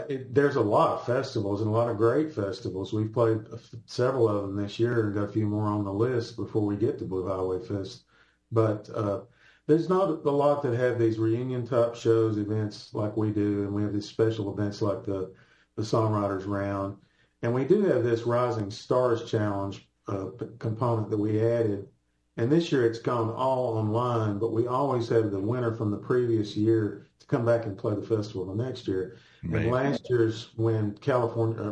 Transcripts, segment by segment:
there's a lot of festivals and a lot of great festivals. We've played several of them this year and got a few more on the list before we get to Blue Highway Fest. But there's not a lot that have these reunion type shows, events like we do, and we have these special events like the Songwriters Round. And we do have this Rising Stars Challenge component that we added. And this year it's gone all online, but we always have the winner from the previous year to come back and play the festival the next year. Man. And last year's when Carolina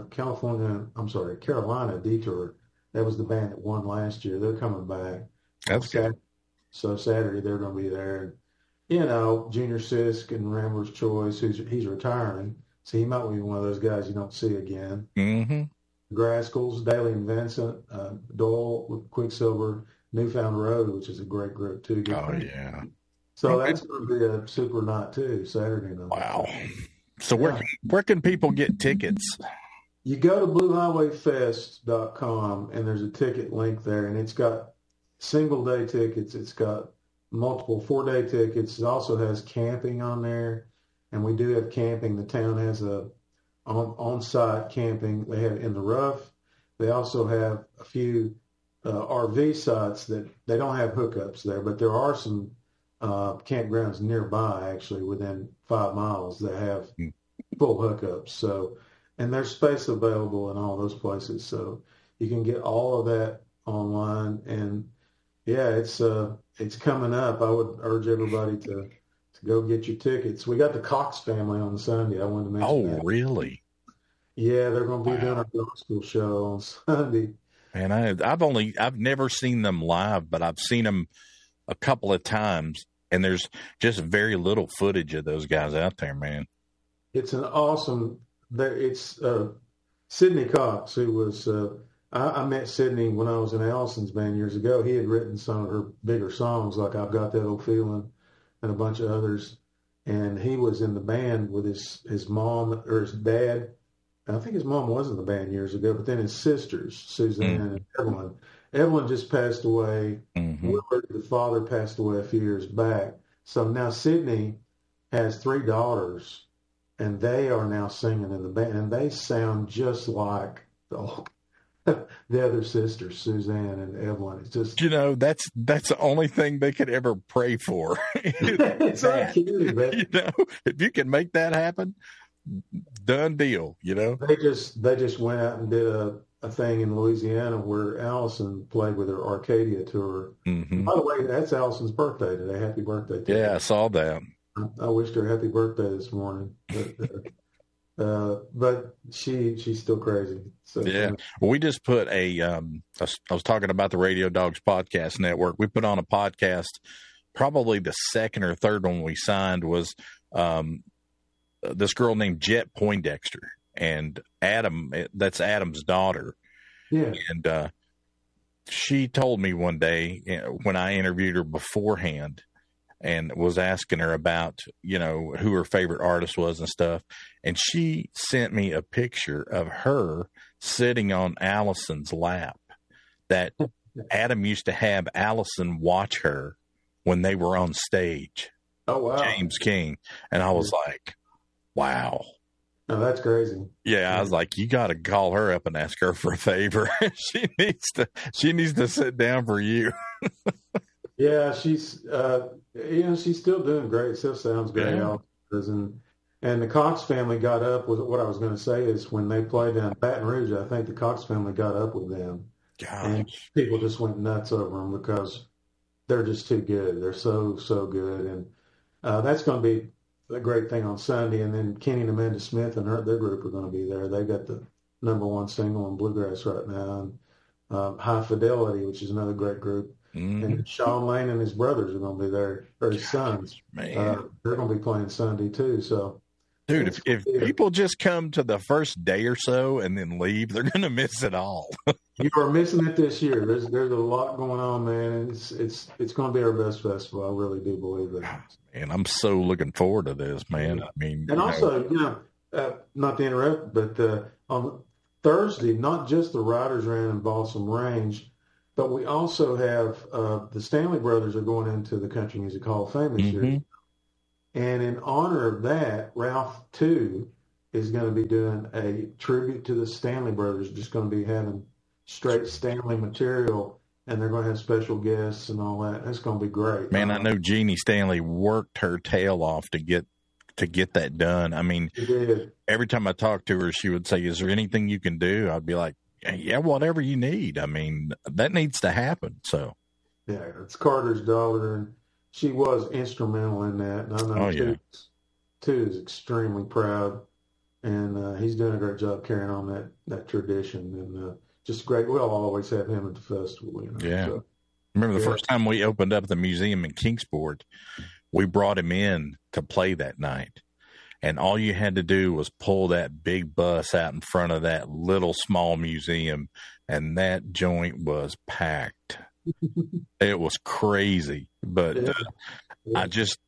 Detour, that was the band that won last year. They're coming back. That's good. So Saturday they're going to be there. And, Junior Sisk and Rambler's Choice, he's retiring. So he might be one of those guys you don't see again. Mm-hmm. Grascals, Daly and Vincent, Doyle with Quicksilver, Newfound Road, which is a great group too. Yeah. So that's going to be a super night too, Saturday night. Wow. So where can people get tickets? You go to BlueHighwayFest.com and there's a ticket link there, and it's got single day tickets. It's got multiple 4-day tickets. It also has camping on there, and we do have camping. The town has on-site camping. They have in the rough. They also have a few RV sites that they don't have hookups there, but there are some campgrounds nearby, actually within 5 miles, that have full hookups. So, and there's space available in all those places. So you can get all of that online. And yeah, it's coming up. I would urge everybody to go get your tickets. We got the Cox family on Sunday. I wanted to mention that. Oh, really? Yeah, they're going to be doing a gospel show on Sunday. And I've never seen them live, but I've seen them a couple of times, and there's just very little footage of those guys out there, man. It's an awesome. It's Sidney Cox, who was. I met Sidney when I was in Allison's band years ago. He had written some of her bigger songs, like "I've Got That Old Feeling" and a bunch of others. And he was in the band with his mom or his dad. I think his mom was in the band years ago, but then his sisters, Suzanne and Evelyn. Evelyn just passed away. Mm-hmm. Willard, the father, passed away a few years back. So now Sydney has 3 daughters, and they are now singing in the band, and they sound just like the other sisters, Suzanne and Evelyn. It's just, that's the only thing they could ever pray for. It's not kidding, man. If you can make that happen, done deal. They just went out and did a thing in Louisiana where Allison played with her Arcadia tour. Mm-hmm. By the way, that's Allison's birthday today. Happy birthday to her. Yeah, I saw that. I wished her happy birthday this morning, but she's still crazy. So yeah, well, we just put I was talking about the Radio Dogs Podcast Network. We put on a podcast. Probably the second or third one we signed was this girl named Jet Poindexter, and that's Adam's daughter. Yeah. And she told me one day when I interviewed her beforehand and was asking her about, who her favorite artist was and stuff. And she sent me a picture of her sitting on Allison's lap that Adam used to have Allison watch her when they were on stage. Oh, wow. James King. And I was like, wow. Oh, that's crazy. Yeah, I was like, you got to call her up and ask her for a favor. She needs to sit down for you. Yeah, she's she's still doing great. Still sounds great. Yeah. And the Cox family got up with what I was going to say is when they played down Baton Rouge, I think the Cox family got up with them. Gosh. And people just went nuts over them because they're just too good. They're so, so good. And that's going to be a great thing on Sunday. And then Kenny and Amanda Smith and their group are going to be there. They got the #1 single in Bluegrass right now. And High Fidelity, which is another great group. Mm-hmm. And Sean Lane and his brothers are going to be there, or his sons. Man. They're going to be playing Sunday too. So, dude, if people just come to the first day or so and then leave, they're going to miss it all. You are missing it this year. There's a lot going on, man. And it's going to be our best festival. I really do believe that. And I'm so looking forward to this, man. I mean, and also, not to interrupt, but on Thursday, not just the Riders Round in Balsam Range, but we also have the Stanley Brothers are going into the Country Music Hall of Fame this year. And in honor of that, Ralph 2 is going to be doing a tribute to the Stanley Brothers. Just going to be having straight Stanley material, and they're going to have special guests and all that. That's going to be great. Man, I know Jeannie Stanley worked her tail off to get that done. I mean, every time I talked to her, she would say, "Is there anything you can do?" I'd be like, "Yeah, whatever you need." I mean, that needs to happen. So, yeah, it's Carter's daughter, and she was instrumental in that. And I know Two is extremely proud, and he's doing a great job carrying on that tradition, and just great. We'll always have him at the festival. You know? Yeah. So, remember the first time we opened up the museum in Kingsport, we brought him in to play that night. And all you had to do was pull that big bus out in front of that little small museum, and that joint was packed. It was crazy. But I just,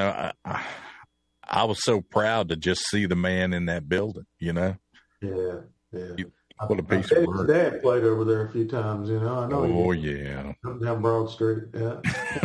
I was so proud to just see the man in that building, Yeah. What a piece of work. Dad played over there a few times, I know. Oh, yeah. Down Broad Street, yeah.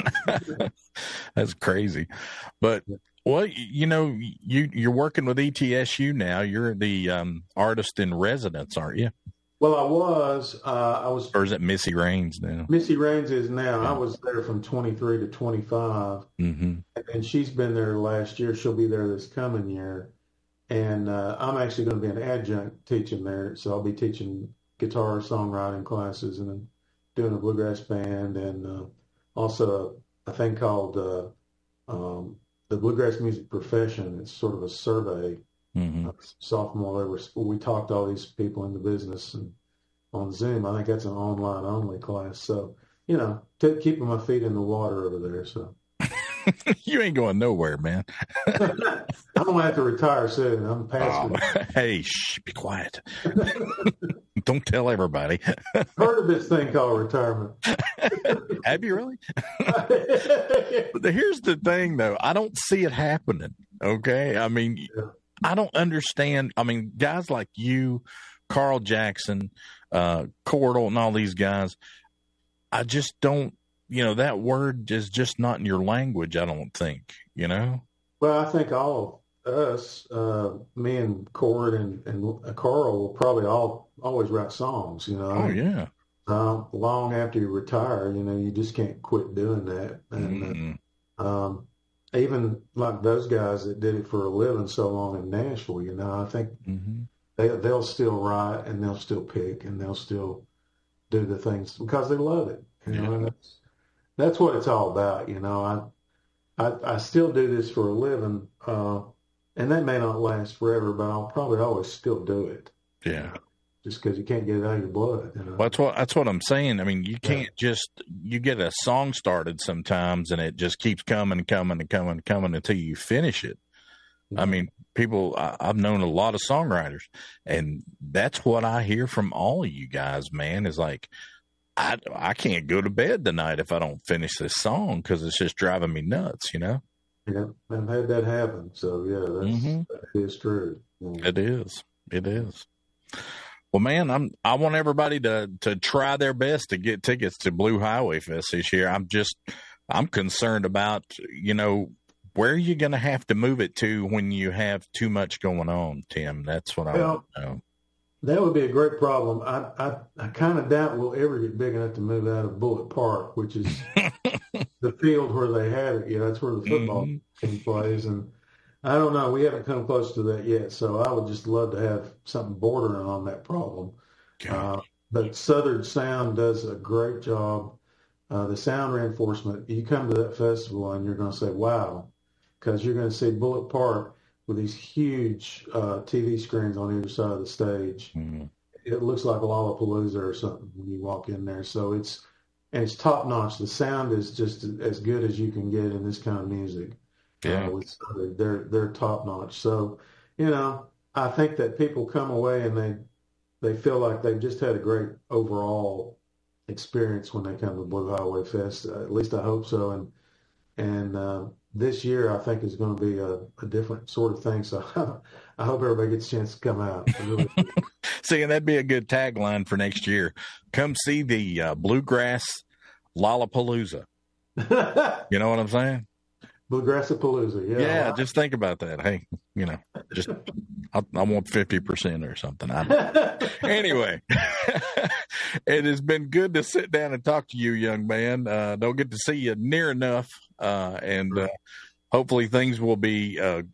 That's crazy. But, well, you're working with ETSU now. You're the artist in residence, aren't you? Well, I was. Or is it Missy Raines now? Missy Raines is now. Yeah. I was there from 23 to 25. Mm-hmm. And she's been there last year. She'll be there this coming year. And I'm actually going to be an adjunct teaching there. So I'll be teaching guitar songwriting classes and then doing a bluegrass band and also a thing called the Bluegrass Music Profession. It's sort of a survey. Mm-hmm. Sophomore, we talked to all these people in the business and on Zoom. I think that's an online only class. So, keeping my feet in the water over there. So you ain't going nowhere, man. I'm going to have to retire soon. I'm past it. Hey, shh, be quiet. Don't tell everybody. Heard of this thing called retirement. Have you really? But here's the thing, though. I don't see it happening. Okay. I mean, I don't understand. I mean, guys like you, Carl Jackson, Cordell, and all these guys, I just don't, that word is just not in your language, I don't think, Well, I think all of us, me and Cord and Carl will probably always write songs, Oh, yeah. Long after you retire, you just can't quit doing that. And even like those guys that did it for a living so long in Nashville, I think they'll still write and they'll still pick and they'll still do the things because they love it. And that's what it's all about. I still do this for a living, and that may not last forever, but I'll probably always still do it. Yeah. Just because you can't get it out of your blood. Well, that's what I'm saying. I mean, you can't you get a song started sometimes and it just keeps coming until you finish it. Mm-hmm. I mean, I've known a lot of songwriters, and that's what I hear from all of you guys, man, is like, I can't go to bed tonight if I don't finish this song because it's just driving me nuts, Yeah, I've had that happen. So, that is true. Yeah. It is. Well, man, I want everybody to try their best to get tickets to Blue Highway Fest this year. I'm concerned about, where are you going to have to move it to when you have too much going on, Tim? That's what I want to know. That would be a great problem. I kind of doubt we'll ever get big enough to move out of Bullitt Park, which is the field where they have it. That's where the football team plays. And I don't know. We haven't come close to that yet. So I would just love to have something bordering on that problem. But Southern Sound does a great job. The sound reinforcement, you come to that festival and you're going to say, wow, because you're going to see Bullitt Park with these huge TV screens on either side of the stage. Mm-hmm. It looks like Lollapalooza or something when you walk in there. So it's top notch. The sound is just as good as you can get in this kind of music. Yeah, they're top notch. So, I think that people come away and they feel like they've just had a great overall experience when they come to Blue Highway Fest. At least I hope so. And this year, I think, is going to be a different sort of thing. So I hope everybody gets a chance to come out. Really see, and that'd be a good tagline for next year. Come see the Bluegrass Lollapalooza. You know what I'm saying? Bluegrassapalooza, yeah. Yeah, just think about that. Hey, just I want 50% or something. Anyway, it has been good to sit down and talk to you, young man. Don't get to see you near enough, and hopefully things will be a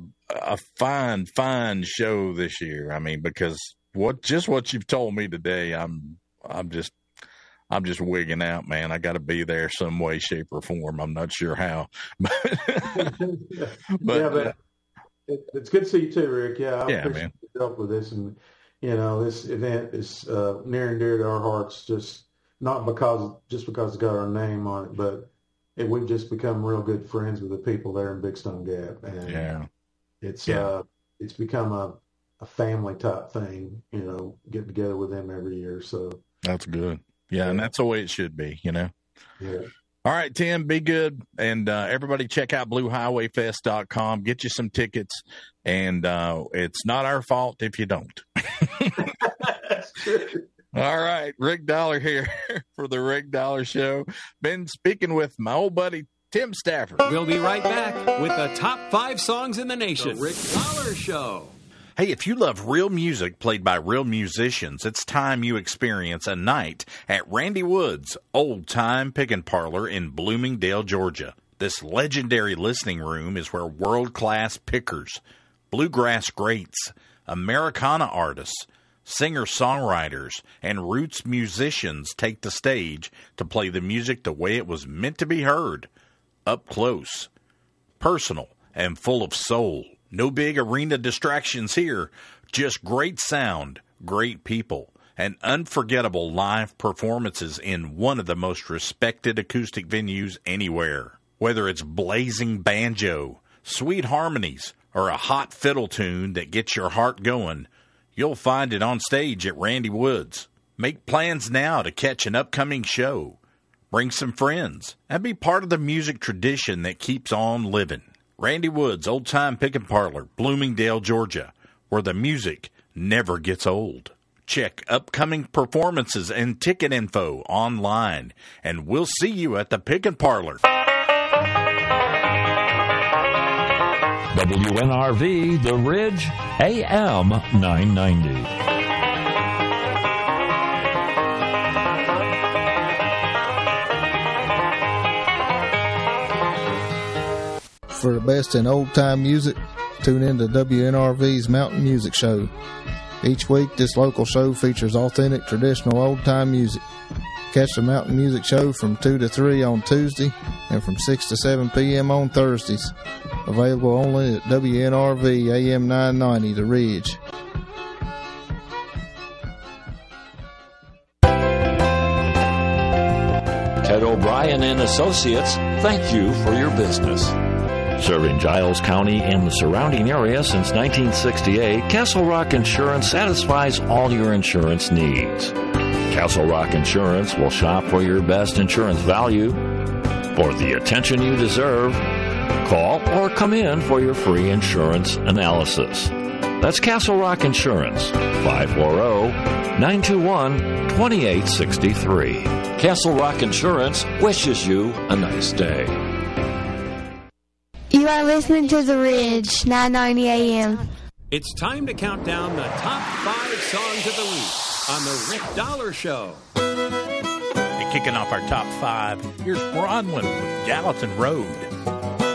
fine show this year. I mean, because what you've told me today, I'm just wigging out, man. I got to be there some way, shape, or form. I'm not sure how, but it's good to see you too, Rick. Yeah, I appreciate man. your help with this, and this event is near and dear to our hearts. Just because it's got our name on it, but we've just become real good friends with the people there in Big Stone Gap, and it's become a family type thing. Getting together with them every year. So that's good. Yeah, and that's the way it should be, Yeah. All right, Tim, be good. And everybody check out BlueHighwayFest.com. Get you some tickets. And it's not our fault if you don't. That's true. All right, Rick Dollar here for the Rick Dollar Show. Been speaking with my old buddy, Tim Stafford. We'll be right back with the top 5 songs in the nation. The Rick Dollar Show. Hey, if you love real music played by real musicians, it's time you experience a night at Randy Wood's Old Time Pickin' Parlor in Bloomingdale, Georgia. This legendary listening room is where world-class pickers, bluegrass greats, Americana artists, singer-songwriters, and roots musicians take the stage to play the music the way it was meant to be heard, up close, personal, and full of soul. No big arena distractions here, just great sound, great people, and unforgettable live performances in one of the most respected acoustic venues anywhere. Whether it's blazing banjo, sweet harmonies, or a hot fiddle tune that gets your heart going, you'll find it on stage at Randy Wood's. Make plans now to catch an upcoming show. Bring some friends and be part of the music tradition that keeps on living. Randy Wood's Old Time Pickin' Parlor, Bloomingdale, Georgia, where the music never gets old. Check upcoming performances and ticket info online, and we'll see you at the Pickin' Parlor. WNRV, The Ridge, AM 990. For the best in old-time music, tune in to WNRV's Mountain Music Show. Each week, this local show features authentic, traditional old-time music. Catch the Mountain Music Show from 2 to 3 on Tuesday and from 6 to 7 p.m. on Thursdays. Available only at WNRV AM 990, The Ridge. Ted O'Brien and Associates, thank you for your business. Serving Giles County and the surrounding area since 1968, Castle Rock Insurance satisfies all your insurance needs. Castle Rock Insurance will shop for your best insurance value. For the attention you deserve, call or come in for your free insurance analysis. That's Castle Rock Insurance, 540-921-2863. Castle Rock Insurance wishes you a nice day. You are listening to The Ridge, 990 AM. It's time to count down the top 5 songs of the week on The Rick Dollar Show. Kicking off our top 5, here's Bronwyn with Gallatin Road.